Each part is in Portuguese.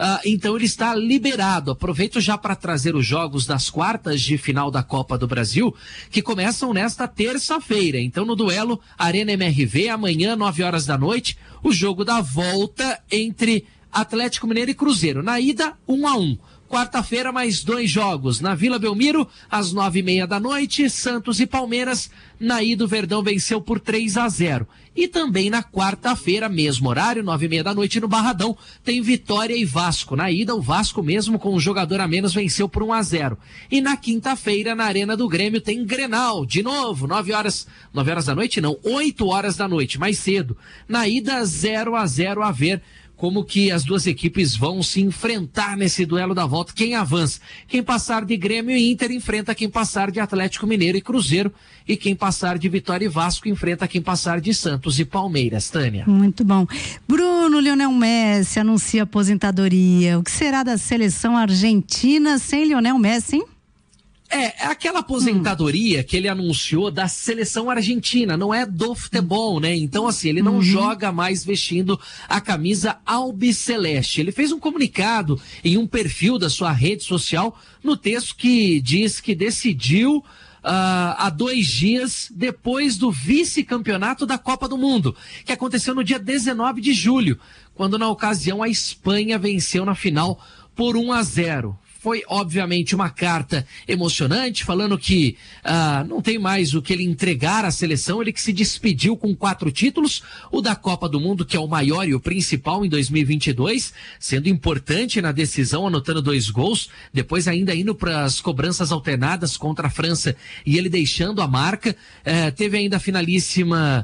então ele está liberado. Aproveito já para trazer os jogos das quartas de final da Copa do Brasil, que começam nesta terça-feira. Então no duelo Arena MRV, amanhã 9 horas da noite, o jogo da volta entre Atlético Mineiro e Cruzeiro. Na ida, 1-1. Quarta-feira, mais 2 jogos. Na Vila Belmiro, às 9h30 da noite, Santos e Palmeiras. Na ida, o Verdão venceu por 3-0. E também na quarta-feira, mesmo horário, 9h30 da noite, no Barradão, tem Vitória e Vasco. Na ida, o Vasco, mesmo com um jogador a menos, venceu por 1-0. E na quinta-feira, na Arena do Grêmio, tem Grenal, de novo, 9 horas da noite, não, 8 horas da noite, mais cedo. Na ida, 0-0 a ver como que as duas equipes vão se enfrentar nesse duelo da volta. Quem avança? Quem passar de Grêmio e Inter enfrenta quem passar de Atlético Mineiro e Cruzeiro, e quem passar de Vitória e Vasco enfrenta quem passar de Santos e Palmeiras. Tânia. Muito bom. Bruno, Lionel Messi anuncia aposentadoria. O que será da seleção argentina sem Lionel Messi, hein? É aquela aposentadoria que ele anunciou da seleção argentina, não é do futebol, né? Então, assim, ele não joga mais vestindo a camisa albiceleste. Ele fez um comunicado em um perfil da sua rede social, no texto que diz que decidiu há 2 dias depois do vice-campeonato da Copa do Mundo, que aconteceu no dia 19 de julho, quando na ocasião a Espanha venceu na final por 1-0. Foi, obviamente, uma carta emocionante, falando que não tem mais o que ele entregar à seleção, ele que se despediu com 4 títulos, o da Copa do Mundo, que é o maior e o principal em 2022, sendo importante na decisão, anotando 2 gols, depois ainda indo para as cobranças alternadas contra a França e ele deixando a marca. Teve ainda a finalíssima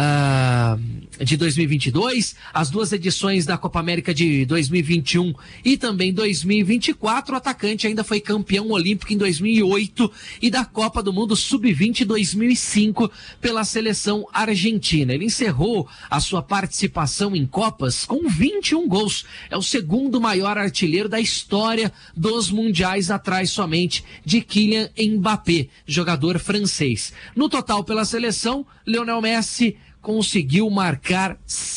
de 2022, as 2 edições da Copa América de 2021 e também 2024, o atacante ainda foi campeão olímpico em 2008 e da Copa do Mundo Sub-20 2005 pela seleção argentina. Ele encerrou a sua participação em Copas com 21 gols, é o segundo maior artilheiro da história dos mundiais, atrás somente de Kylian Mbappé, jogador francês. No total pela seleção, Lionel Messi conseguiu marcar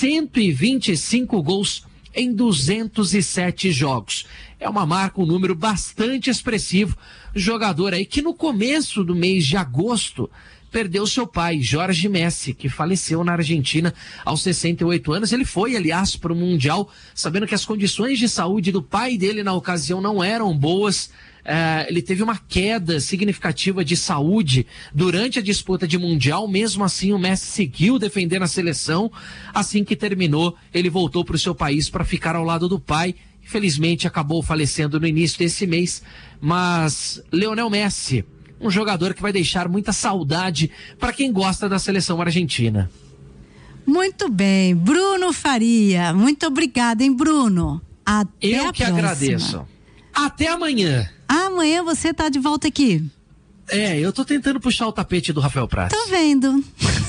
125 gols em 207 jogos. É uma marca, um número bastante expressivo. Jogador aí que no começo do mês de agosto perdeu seu pai, Jorge Messi, que faleceu na Argentina aos 68 anos. Ele foi, aliás, para o Mundial, sabendo que as condições de saúde do pai dele na ocasião não eram boas. Ele teve uma queda significativa de saúde durante a disputa de Mundial. Mesmo assim, o Messi seguiu defendendo a seleção. Assim que terminou, ele voltou para o seu país para ficar ao lado do pai. Infelizmente, acabou falecendo no início desse mês. Mas Lionel Messi, um jogador que vai deixar muita saudade para quem gosta da seleção argentina. Muito bem, Bruno Faria, muito obrigada, hein, Bruno? Até Eu a que próxima. agradeço. Até amanhã. Amanhã você tá de volta aqui. Eu tô tentando puxar o tapete do Rafael Prats. Tô vendo.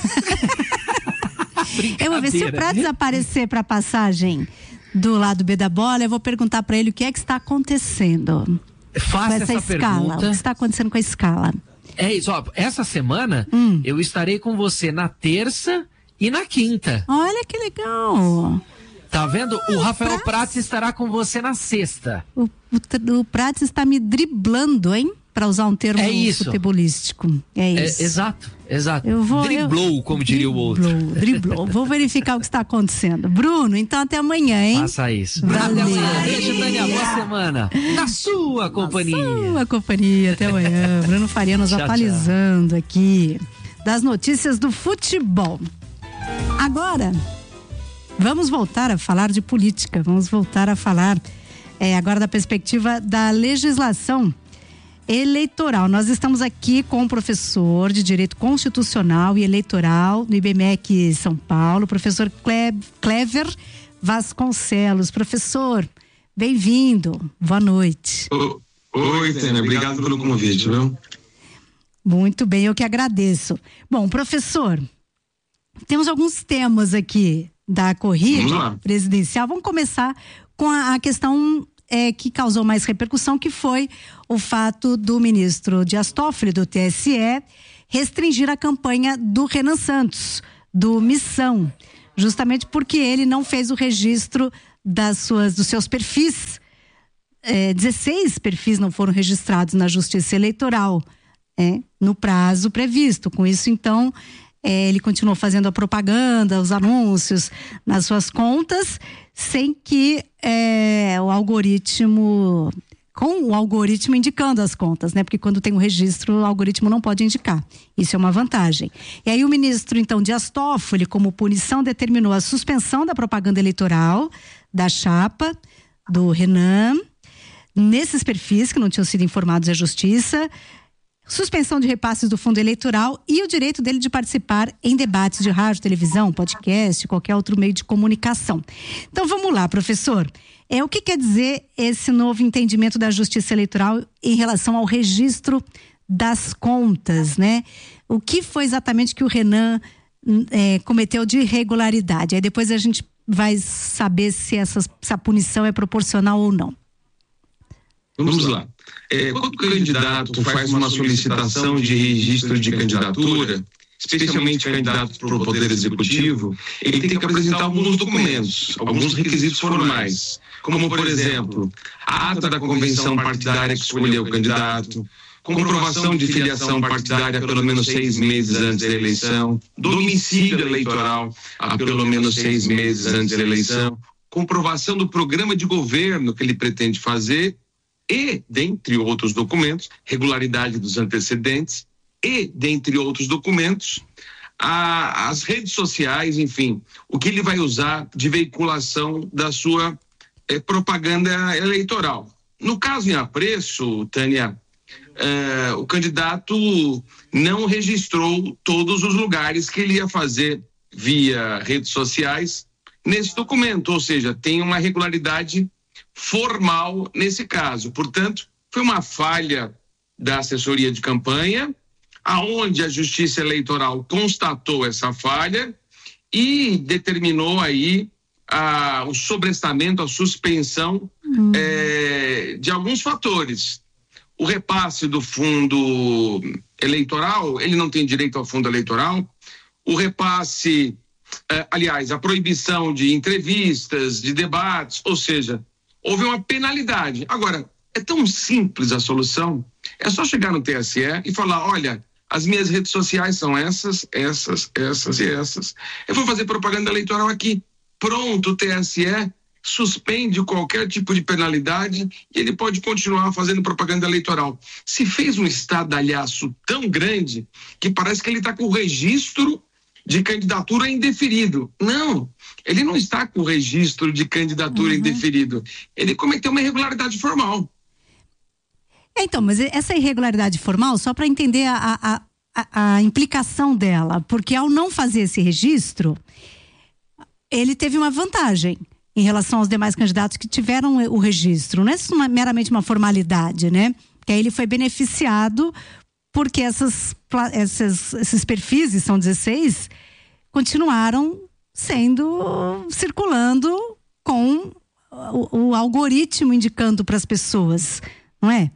Eu vou ver se o Prats aparecer para passagem do lado B da bola, eu vou perguntar para ele o que é que está acontecendo. Faça essa escala, pergunta. o que está acontecendo com a escala? É isso, ó, essa semana eu estarei com você na terça e na quinta. Olha que legal. Tá vendo? O Rafael Prats estará com você na sexta. O Prats está me driblando, hein? Para usar um termo futebolístico. É isso. Exato. Driblou, como diria o outro. Driblou. Vou verificar o que está acontecendo. Bruno, então até amanhã, hein? Faça isso. Valeu. Até amanhã. Beijo, Tânia. Boa semana. Na sua companhia. Na sua companhia. Até amanhã. Bruno Faria nos atualizando aqui das notícias do futebol. Agora, vamos voltar a falar de política. Vamos voltar a falar agora da perspectiva da legislação eleitoral. Nós estamos aqui com o professor de Direito Constitucional e Eleitoral do IBMEC São Paulo, professor Clever Vasconcelos. Professor, bem-vindo. Boa noite. Oi, Tânia. Obrigado pelo convite, viu? Muito bem, eu que agradeço. Bom, professor, temos alguns temas aqui da corrida presidencial. Vamos começar com a questão que causou mais repercussão, que foi o fato do ministro Dias Toffoli, do TSE, restringir a campanha do Renan Santos, do Missão, justamente porque ele não fez o registro dos seus perfis. 16 perfis não foram registrados na Justiça Eleitoral no prazo previsto. Com isso, então, ele continuou fazendo a propaganda, os anúncios nas suas contas, sem que com o algoritmo indicando as contas, né? Porque quando tem o registro, o algoritmo não pode indicar. Isso é uma vantagem. E aí o ministro, então, Dias Toffoli, como punição, determinou a suspensão da propaganda eleitoral da chapa do Renan, nesses perfis que não tinham sido informados à Justiça, suspensão de repasses do fundo eleitoral e o direito dele de participar em debates de rádio, televisão, podcast, qualquer outro meio de comunicação. Então vamos lá, professor. O que quer dizer esse novo entendimento da Justiça Eleitoral em relação ao registro das contas, né? O que foi exatamente que o Renan cometeu de irregularidade? Aí depois a gente vai saber se essa punição é proporcional ou não. Vamos lá. Quando o candidato faz uma solicitação de registro de candidatura, especialmente candidato para o Poder Executivo, ele tem que apresentar alguns documentos, alguns requisitos formais, como, por exemplo, a ata da convenção partidária que escolheu o candidato, comprovação de filiação partidária pelo menos 6 meses antes da eleição, domicílio eleitoral há pelo menos 6 meses antes da eleição, comprovação do programa de governo que ele pretende fazer e, dentre outros documentos, regularidade dos antecedentes e, dentre outros documentos, as redes sociais, enfim, o que ele vai usar de veiculação da sua propaganda eleitoral. No caso em apreço, Tânia, o candidato não registrou todos os lugares que ele ia fazer via redes sociais nesse documento, ou seja, tem uma irregularidade formal nesse caso. Portanto, foi uma falha da assessoria de campanha, aonde a Justiça Eleitoral constatou essa falha e determinou aí o sobrestamento, a suspensão de alguns fatores. O repasse do fundo eleitoral, ele não tem direito ao fundo eleitoral. O repasse, aliás, a proibição de entrevistas, de debates, ou seja, houve uma penalidade. Agora, é tão simples a solução, é só chegar no TSE e falar, olha, as minhas redes sociais são essas e essas. Eu vou fazer propaganda eleitoral aqui. Pronto, o TSE suspende qualquer tipo de penalidade e ele pode continuar fazendo propaganda eleitoral. Se fez um estardalhaço tão grande que parece que ele está com o registro de candidatura indeferido. Não, ele não está com o registro de candidatura indeferido. Ele cometeu uma irregularidade formal. Então, mas essa irregularidade formal, só para entender a implicação dela, porque ao não fazer esse registro, ele teve uma vantagem em relação aos demais candidatos que tiveram o registro. Não é meramente uma formalidade, né? Que aí ele foi beneficiado porque esses perfis, e são 16, continuaram circulando com o algoritmo indicando para as pessoas, não é?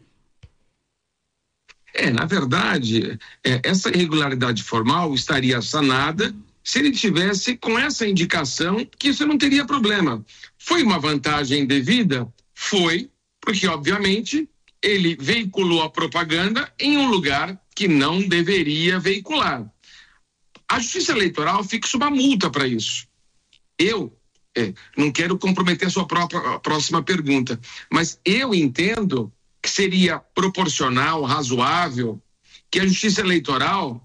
Na verdade, essa irregularidade formal estaria sanada se ele tivesse com essa indicação que isso não teria problema. Foi uma vantagem devida? Foi, porque obviamente ele veiculou a propaganda em um lugar que não deveria veicular. A Justiça Eleitoral fixa uma multa para isso. Eu não quero comprometer a sua próxima pergunta, mas eu entendo que seria proporcional, razoável, que a Justiça Eleitoral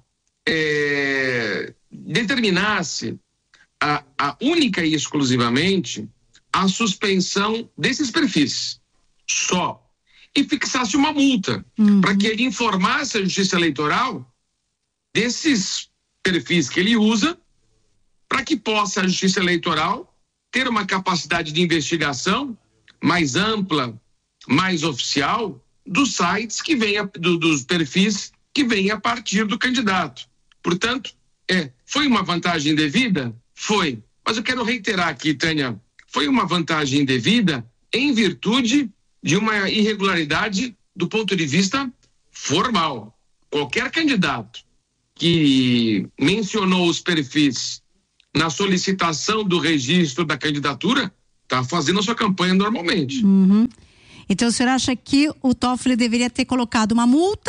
determinasse a única e exclusivamente a suspensão desses perfis, só, e fixasse uma multa, para que ele informasse a Justiça Eleitoral desses perfis que ele usa, para que possa a Justiça Eleitoral ter uma capacidade de investigação mais ampla, mais oficial, dos sites que venha, dos perfis que vêm a partir do candidato. Portanto, foi uma vantagem devida? Foi. Mas eu quero reiterar aqui, Tânia, foi uma vantagem devida em virtude de uma irregularidade do ponto de vista formal. Qualquer candidato que mencionou os perfis na solicitação do registro da candidatura está fazendo a sua campanha normalmente. Uhum. Então o senhor acha que o Toffoli deveria ter colocado uma multa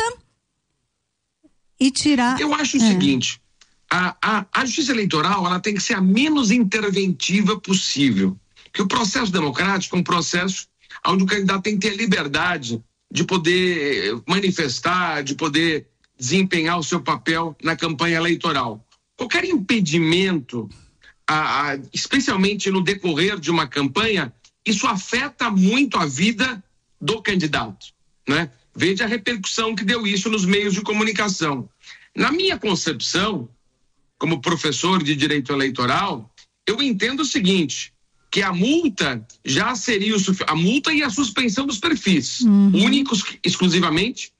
e tirar... Eu acho o seguinte, a justiça eleitoral, ela tem que ser a menos interventiva possível, porque o processo democrático é um processo onde o candidato tem que ter a liberdade de poder manifestar, de poder desempenhar o seu papel na campanha eleitoral. Qualquer impedimento, especialmente no decorrer de uma campanha, isso afeta muito a vida do candidato, né? Veja a repercussão que deu isso nos meios de comunicação. Na minha concepção, como professor de direito eleitoral, eu entendo o seguinte, que a multa já seria a multa e a suspensão dos perfis, únicos, exclusivamente,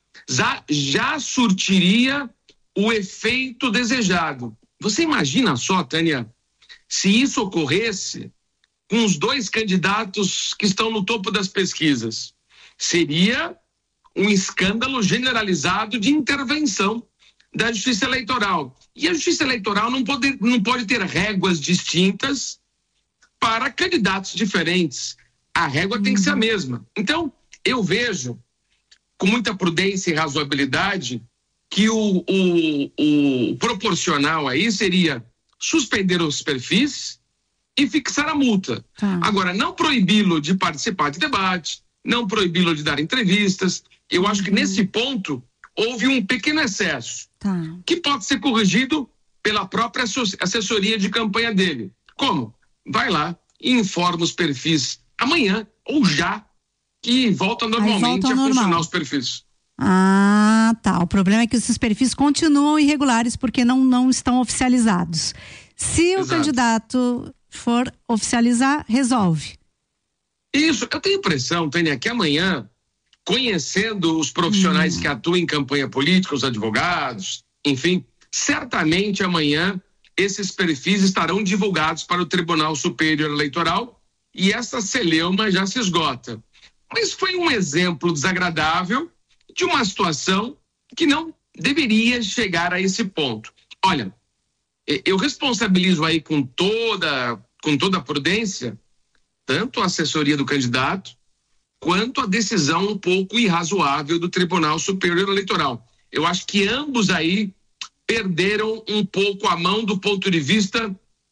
já surtiria o efeito desejado. Você imagina só, Tânia, se isso ocorresse com os 2 candidatos que estão no topo das pesquisas? Seria um escândalo generalizado de intervenção da Justiça Eleitoral. E a Justiça Eleitoral não pode ter réguas distintas para candidatos diferentes. A régua tem que ser a mesma. Então, eu vejo, com muita prudência e razoabilidade, que o proporcional aí seria suspender os perfis e fixar a multa. Agora, não proibi-lo de participar de debate, não proibi-lo de dar entrevistas. Eu acho que nesse ponto houve um pequeno excesso, que pode ser corrigido pela própria assessoria de campanha dele. Como? Vai lá e informa os perfis amanhã ou já, que volta normalmente a funcionar os perfis. Ah, tá. O problema é que esses perfis continuam irregulares porque não estão oficializados. Se o candidato for oficializar, resolve. Isso, eu tenho a impressão, Tânia, que amanhã, conhecendo os profissionais que atuam em campanha política, os advogados, enfim, certamente amanhã esses perfis estarão divulgados para o Tribunal Superior Eleitoral e essa celeuma já se esgota. Mas foi um exemplo desagradável de uma situação que não deveria chegar a esse ponto. Olha, eu responsabilizo aí com toda a prudência, tanto a assessoria do candidato, quanto a decisão um pouco irrazoável do Tribunal Superior Eleitoral. Eu acho que ambos aí perderam um pouco a mão do ponto de vista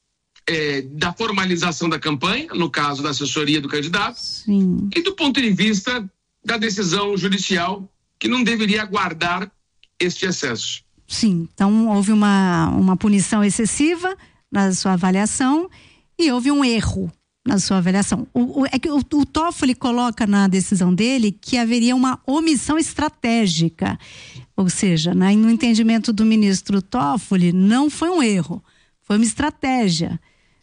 da formalização da campanha, no caso da assessoria do candidato, Sim. e do ponto de vista da decisão judicial, que não deveria aguardar este excesso. Sim, então houve uma punição excessiva na sua avaliação e houve um erro na sua avaliação. É que o Toffoli coloca na decisão dele que haveria uma omissão estratégica, ou seja, no entendimento do ministro Toffoli, não foi um erro, foi uma estratégia.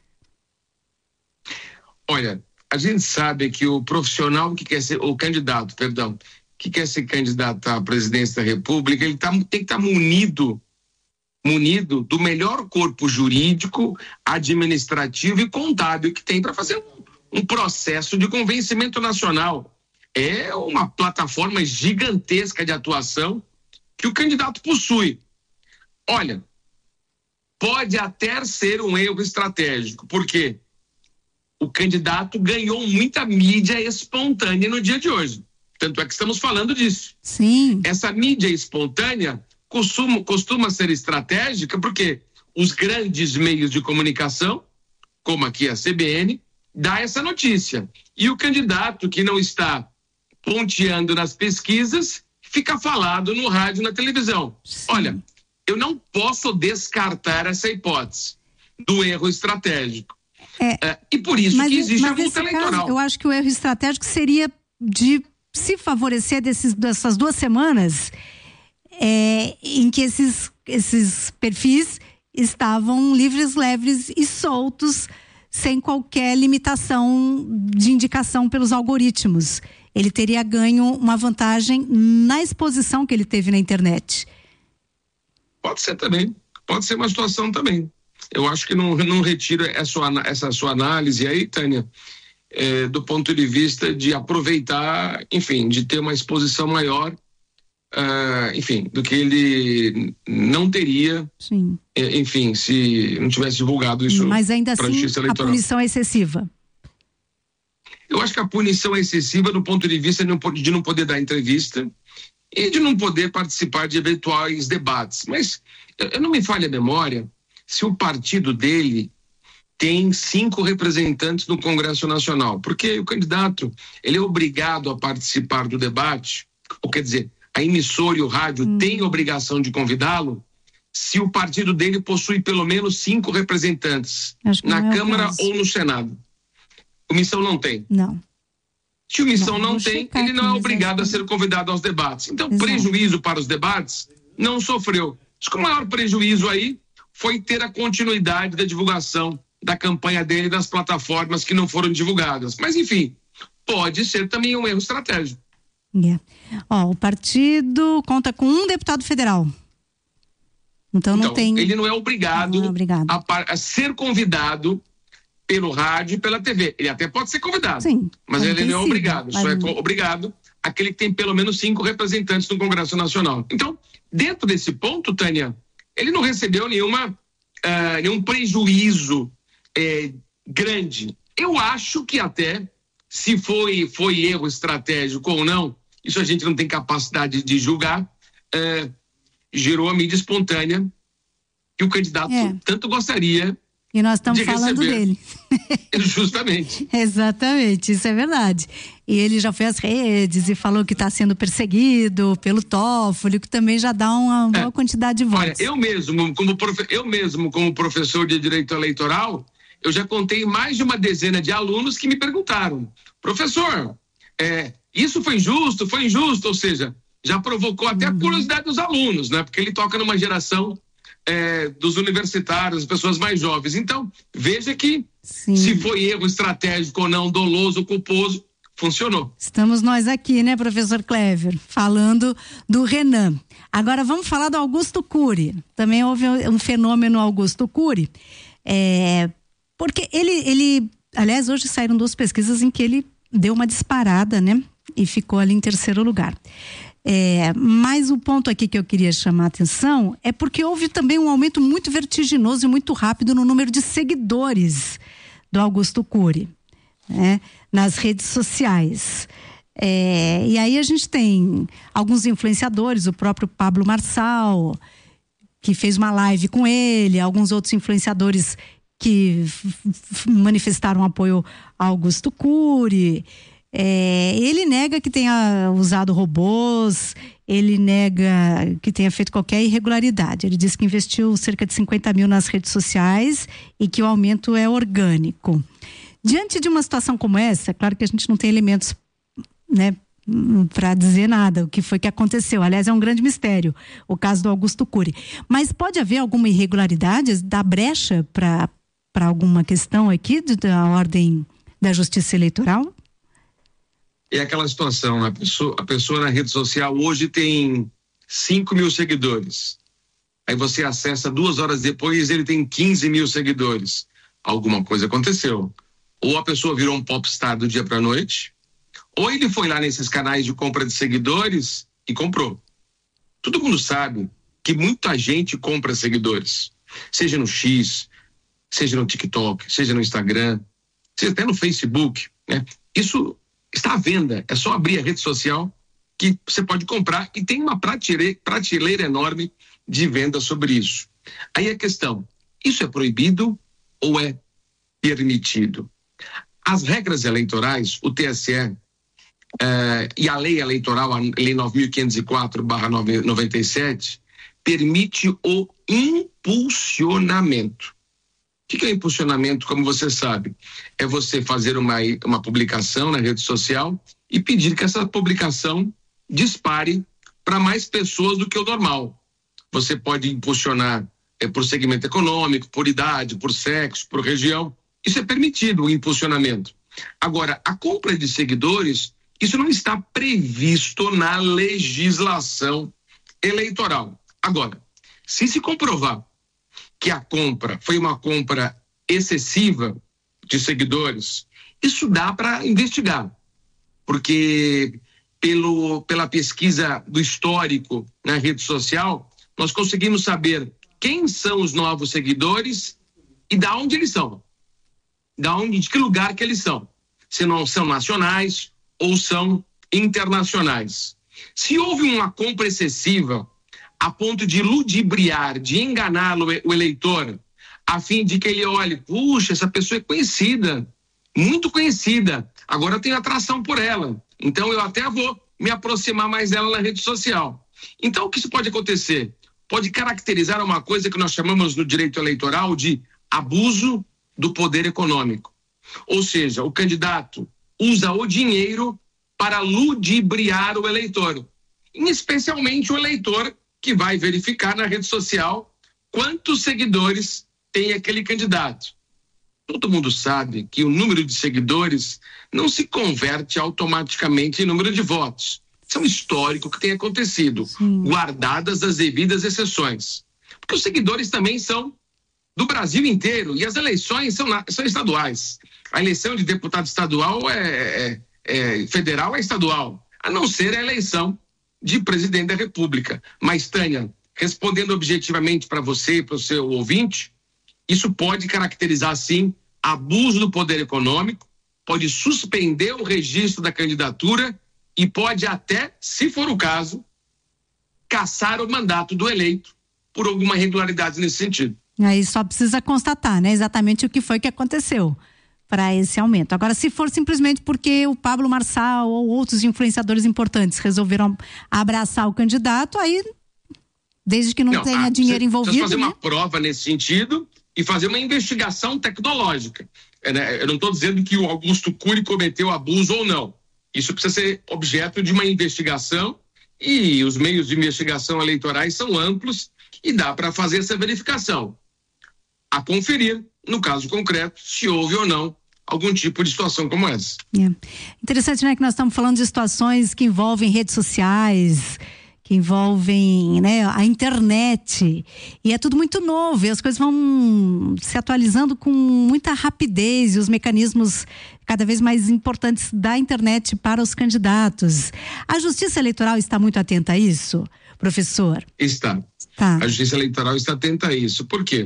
Olha, a gente sabe que o profissional que quer ser, o candidato, perdão, que quer ser candidato à presidência da República, ele tem que estar munido do melhor corpo jurídico, administrativo e contábil que tem para fazer um processo de convencimento nacional. É uma plataforma gigantesca de atuação que o candidato possui. Olha, pode até ser um erro estratégico, porque o candidato ganhou muita mídia espontânea no dia de hoje. Tanto é que estamos falando disso. Sim. Essa mídia espontânea costuma ser estratégica porque os grandes meios de comunicação, como aqui a CBN, dá essa notícia. E o candidato que não está ponteando nas pesquisas fica falado no rádio e na televisão. Sim. Olha, eu não posso descartar essa hipótese do erro estratégico. E por isso que existe a multa eleitoral. Caso, eu acho que o erro estratégico seria de se favorecer dessas 2 semanas em que esses perfis estavam livres, leves e soltos, sem qualquer limitação de indicação pelos algoritmos. Ele teria ganho uma vantagem na exposição que ele teve na internet. Pode ser também, pode ser uma situação também. Eu acho que não retiro essa sua análise aí, Tânia, do ponto de vista de aproveitar, enfim, de ter uma exposição maior, enfim, do que ele não teria, Sim. Enfim, se não tivesse divulgado isso. Mas ainda assim, Justiça Eleitoral. a punição é excessiva. Eu acho que a punição é excessiva do ponto de vista de não poder dar entrevista e de não poder participar de eventuais debates. Mas eu não me falha a memória se o partido dele tem 5 representantes no Congresso Nacional, porque o candidato ele é obrigado a participar do debate, ou quer dizer, a emissora e o rádio têm obrigação de convidá-lo, se o partido dele possui pelo menos 5 representantes na Câmara ou no Senado. O Missão não tem. Não. Se o Missão não tem, ele não é obrigado a ser convidado aos debates. Então, prejuízo para os debates não sofreu. Acho que o maior prejuízo aí foi ter a continuidade da divulgação da campanha dele nas plataformas que não foram divulgadas. Mas, enfim, pode ser também um erro estratégico. O partido conta com 1 deputado federal. Então não tem... Ele não é obrigado, a ser convidado pelo rádio e pela TV. Ele até pode ser convidado, sim, mas ele não é obrigado. Só é obrigado aquele que tem pelo menos 5 representantes no Congresso Nacional. Então, dentro desse ponto, Tânia, ele não recebeu nenhum prejuízo grande. Eu acho que até, se foi erro estratégico ou não, isso a gente não tem capacidade de julgar, gerou a mídia espontânea que o candidato tanto gostaria. E nós estamos falando dele. Justamente. Exatamente, isso é verdade. E ele já foi às redes e falou que está sendo perseguido pelo Toffoli, que também já dá uma boa quantidade de votos. Olha, eu mesmo, como professor de direito eleitoral, eu já contei mais de uma dezena de alunos que me perguntaram: professor, isso foi injusto? Foi injusto? Ou seja, já provocou até a curiosidade dos alunos, né? Porque ele toca numa geração dos universitários, das pessoas mais jovens. Então, veja que se foi erro estratégico ou não, doloso ou culposo, funcionou. Estamos nós aqui, né, professor Clever, falando do Renan. Agora vamos falar do Augusto Cury. Também houve um fenômeno Augusto Cury, porque ele, aliás, hoje saíram 2 pesquisas em que ele deu uma disparada, né, e ficou ali em 3º lugar. Mas o ponto aqui que eu queria chamar a atenção é porque houve também um aumento muito vertiginoso e muito rápido no número de seguidores do Augusto Cury, né, nas redes sociais. E aí a gente tem alguns influenciadores, o próprio Pablo Marçal, que fez uma live com ele, alguns outros influenciadores que manifestaram apoio a Augusto Cury. Ele nega que tenha usado robôs, ele nega que tenha feito qualquer irregularidade. Ele diz que investiu cerca de 50 mil nas redes sociais e que o aumento é orgânico. Diante de uma situação como essa, claro que a gente não tem elementos, né, para dizer nada, o que foi que aconteceu. Aliás, é um grande mistério o caso do Augusto Cury. Mas pode haver alguma irregularidade, dar brecha para alguma questão aqui da ordem da justiça eleitoral? É aquela situação, a pessoa na rede social hoje tem 5 mil seguidores. Aí você acessa 2 horas depois, ele tem 15 mil seguidores. Alguma coisa aconteceu. Ou a pessoa virou um popstar do dia para a noite, ou ele foi lá nesses canais de compra de seguidores e comprou. Todo mundo sabe que muita gente compra seguidores, seja no X, seja no TikTok, seja no Instagram, seja até no Facebook, né? Isso está à venda, é só abrir a rede social que você pode comprar e tem uma prateleira enorme de venda sobre isso. Aí a questão, isso é proibido ou é permitido? As regras eleitorais, o TSE e a lei eleitoral, a lei 9.504/97, permite o impulsionamento. O que é impulsionamento, como você sabe? É você fazer uma publicação na rede social e pedir que essa publicação dispare para mais pessoas do que o normal. Você pode impulsionar por segmento econômico, por idade, por sexo, por região. Isso é permitido, o impulsionamento. Agora, a compra de seguidores, isso não está previsto na legislação eleitoral. Agora, se comprovar que a compra foi uma compra excessiva de seguidores, isso dá para investigar, porque pela pesquisa do histórico na rede social, nós conseguimos saber quem são os novos seguidores e de onde eles são, de que lugar que eles são. se não são nacionais ou são internacionais. Se houve uma compra excessiva a ponto de ludibriar, de enganar o eleitor, a fim de que ele olhe, puxa, essa pessoa é conhecida, muito conhecida, agora eu tenho atração por ela, então eu até vou me aproximar mais dela na rede social. Então, o que isso pode acontecer? Pode caracterizar uma coisa que nós chamamos no direito eleitoral de abuso do poder econômico. Ou seja, o candidato usa o dinheiro para ludibriar o eleitor, e especialmente o eleitor que vai verificar na rede social quantos seguidores tem aquele candidato. Todo mundo sabe que o número de seguidores não se converte automaticamente em número de votos. Isso é um histórico que tem acontecido, guardadas as devidas exceções. Porque os seguidores também são do Brasil inteiro e as eleições são estaduais. A eleição de deputado estadual federal é estadual, a não ser a eleição de presidente da República. Mas, Tânia, respondendo objetivamente para você e para o seu ouvinte, isso pode caracterizar, sim, abuso do poder econômico, pode suspender o registro da candidatura e pode até, se for o caso, cassar o mandato do eleito por alguma irregularidade nesse sentido. Aí só precisa constatar, né, exatamente o que foi que aconteceu para esse aumento. Agora, se for simplesmente porque o Pablo Marçal ou outros influenciadores importantes resolveram abraçar o candidato, aí, desde que não tenha dinheiro envolvido... Fazer uma prova nesse sentido e fazer uma investigação tecnológica. Eu não estou dizendo que o Augusto Cury cometeu abuso ou não. Isso precisa ser objeto de uma investigação e os meios de investigação eleitorais são amplos e dá para fazer essa verificação. A conferir, no caso concreto, se houve ou não algum tipo de situação como essa. Interessante, né, que nós estamos falando de situações que envolvem redes sociais, que envolvem, né, a internet, e é tudo muito novo, e as coisas vão se atualizando com muita rapidez, e os mecanismos cada vez mais importantes da internet para os candidatos. A Justiça Eleitoral está muito atenta a isso, professor? Está. Tá. A Justiça Eleitoral está atenta a isso. Por quê?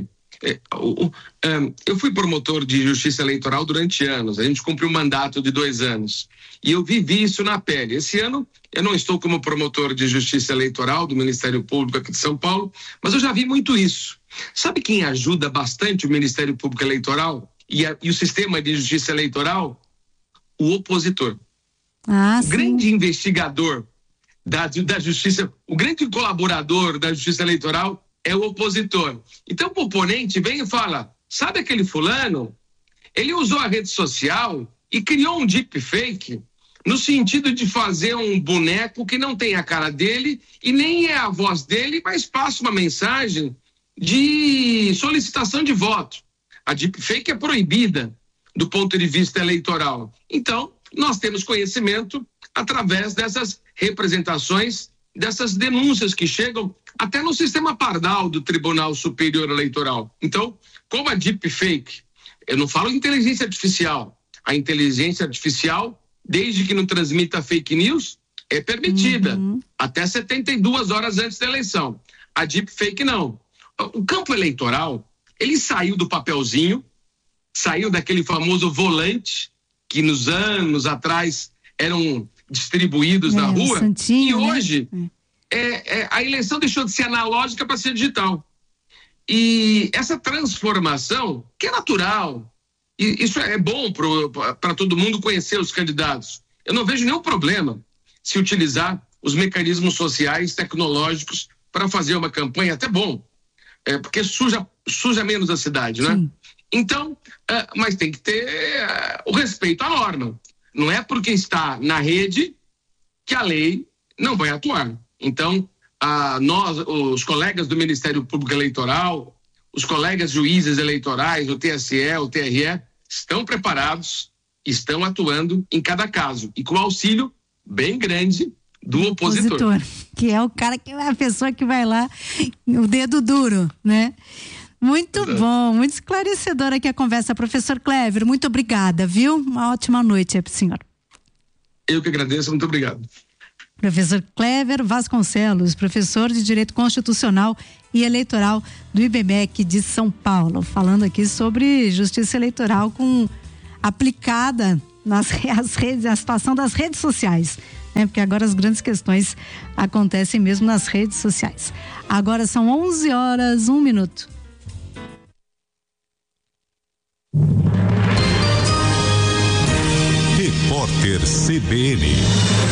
Eu fui promotor de justiça eleitoral durante anos, a gente cumpriu um mandato de 2 anos e eu vivi isso na pele. Esse ano eu não estou como promotor de justiça eleitoral do Ministério Público aqui de São Paulo, mas eu já vi muito isso. Sabe quem ajuda bastante o Ministério Público Eleitoral e o sistema de justiça eleitoral? O opositor. O grande investigador da justiça, o grande colaborador da justiça eleitoral é o opositor. Então o oponente vem e fala, sabe aquele fulano? Ele usou a rede social e criou um deepfake no sentido de fazer um boneco que não tem a cara dele e nem é a voz dele, mas passa uma mensagem de solicitação de voto. A deepfake é proibida do ponto de vista eleitoral. Então, nós temos conhecimento através dessas representações, dessas denúncias que chegam até no sistema pardal do Tribunal Superior Eleitoral. Então, como a deepfake, eu não falo inteligência artificial, a inteligência artificial, desde que não transmita fake news, é permitida até 72 horas antes da eleição. A deepfake não. O campo eleitoral, ele saiu do papelzinho, saiu daquele famoso volante que nos anos atrás eram distribuídos na rua, e hoje a eleição deixou de ser analógica para ser digital. E essa transformação, que é natural, e isso é bom para todo mundo conhecer os candidatos. Eu não vejo nenhum problema se utilizar os mecanismos sociais, tecnológicos para fazer uma campanha, até bom, porque suja menos a cidade, né? Sim. Então, mas tem que ter o respeito à norma. Não é porque está na rede que a lei não vai atuar. Então, nós, os colegas do Ministério Público Eleitoral, os colegas juízes eleitorais, o TSE, o TRE, estão preparados, estão atuando em cada caso e com auxílio bem grande do opositor. Que é o cara que é a pessoa que vai lá, o dedo duro, né? Muito bom, muito esclarecedora aqui a conversa, professor Clever, muito obrigada, viu? Uma ótima noite aí pro senhor. Eu que agradeço, muito obrigado. Professor Clever Vasconcelos, professor de Direito Constitucional e Eleitoral do IBMEC de São Paulo, falando aqui sobre justiça eleitoral aplicada a situação das redes sociais, né? Porque agora as grandes questões acontecem mesmo nas redes sociais. Agora são 11h01. Repórter CBN.